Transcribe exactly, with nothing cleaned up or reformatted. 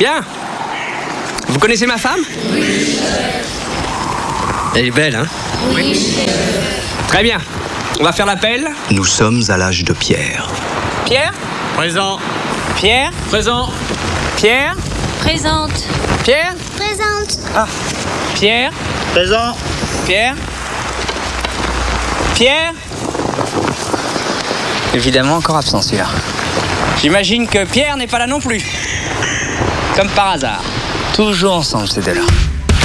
Bien. Vous connaissez ma femme? Oui. Elle est belle, hein? Oui. Très bien. On va faire l'appel. Nous sommes à l'âge de Pierre. Pierre? Présent. Pierre? Présent. Pierre? Présente. Pierre? Présente. Ah. Pierre? Présent. Pierre? Pierre? Évidemment, encore absent celui-là. J'imagine que Pierre n'est pas là non plus. Comme par hasard. Toujours ensemble ces deux-là.